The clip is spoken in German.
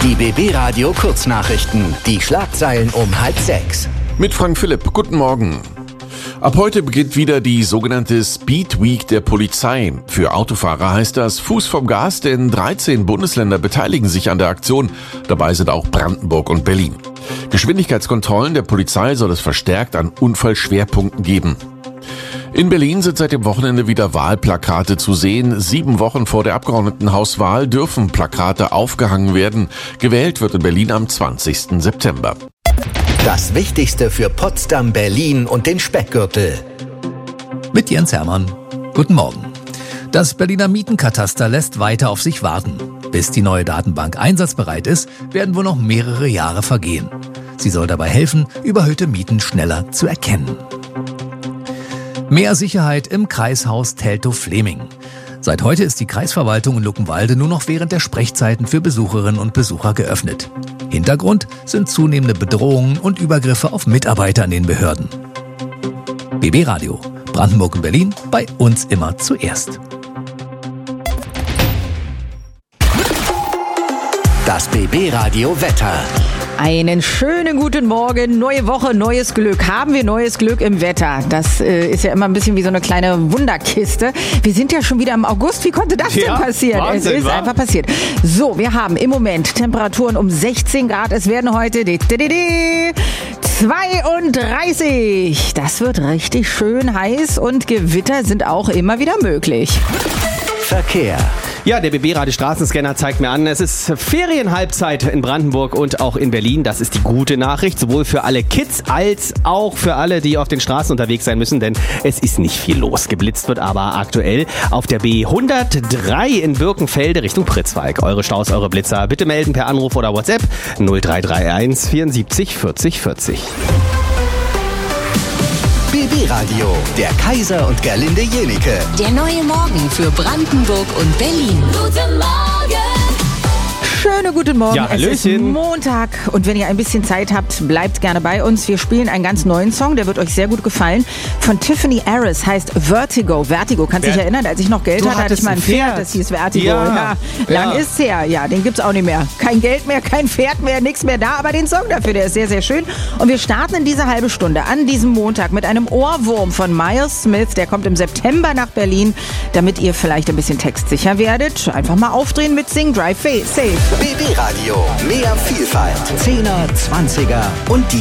Die BB Radio Kurznachrichten. Die Schlagzeilen um 5:30. Mit Frank Philipp. Guten Morgen. Ab heute beginnt wieder die sogenannte Speed Week der Polizei. Für Autofahrer heißt das Fuß vom Gas, denn 13 Bundesländer beteiligen sich an der Aktion. Dabei sind auch Brandenburg und Berlin. Geschwindigkeitskontrollen der Polizei soll es verstärkt an Unfallschwerpunkten geben. In Berlin sind seit dem Wochenende wieder Wahlplakate zu sehen. 7 Wochen vor der Abgeordnetenhauswahl dürfen Plakate aufgehangen werden. Gewählt wird in Berlin am 20. September. Das Wichtigste für Potsdam, Berlin und den Speckgürtel. Mit Jens Hermann. Guten Morgen. Das Berliner Mietenkataster lässt weiter auf sich warten. Bis die neue Datenbank einsatzbereit ist, werden wohl noch mehrere Jahre vergehen. Sie soll dabei helfen, überhöhte Mieten schneller zu erkennen. Mehr Sicherheit im Kreishaus Teltow-Fleming. Seit heute ist die Kreisverwaltung in Luckenwalde nur noch während der Sprechzeiten für Besucherinnen und Besucher geöffnet. Hintergrund sind zunehmende Bedrohungen und Übergriffe auf Mitarbeiter in den Behörden. BB Radio, Brandenburg und Berlin, bei uns immer zuerst. Das BB Radio Wetter. Einen schönen guten Morgen, neue Woche, neues Glück. Haben wir neues Glück im Wetter? Das ist ja immer ein bisschen wie so eine kleine Wunderkiste. Wir sind ja schon wieder im August. Wie konnte das denn passieren? Wahnsinn, es ist einfach passiert. So, wir haben im Moment Temperaturen um 16 Grad. Es werden heute 32. Das wird richtig schön heiß und Gewitter sind auch immer wieder möglich. Verkehr. Ja, der BB-Radio Straßenscanner zeigt mir an, es ist Ferienhalbzeit in Brandenburg und auch in Berlin. Das ist die gute Nachricht, sowohl für alle Kids als auch für alle, die auf den Straßen unterwegs sein müssen, denn es ist nicht viel los. Geblitzt wird aber aktuell auf der B103 in Birkenfelde Richtung Pritzwalk. Eure Staus, eure Blitzer, bitte melden per Anruf oder WhatsApp 0331 74 40 40. BB Radio, der Kaiser und Gerlinde Jenike. Der neue Morgen für Brandenburg und Berlin. Guten Morgen! Schönen guten Morgen. Ja, Hallöchen. Es ist Montag und wenn ihr ein bisschen Zeit habt, bleibt gerne bei uns. Wir spielen einen ganz neuen Song, der wird euch sehr gut gefallen. Von Tiffany Harris, heißt Vertigo. Vertigo, kannst dich erinnern, als ich noch Geld hatte, hatte ich mal ein Pferd, das hieß Vertigo. Ja, lang ist's her. Ja, den gibt's auch nicht mehr. Kein Geld mehr, kein Pferd mehr, nichts mehr da, aber den Song dafür, der ist sehr, sehr schön. Und wir starten in dieser halbe Stunde an diesem Montag mit einem Ohrwurm von Miles Smith. Der kommt im September nach Berlin, damit ihr vielleicht ein bisschen textsicher werdet. Einfach mal aufdrehen mit Sing, Drive, Safe. BB Radio, mehr Vielfalt. 10er, 20er und die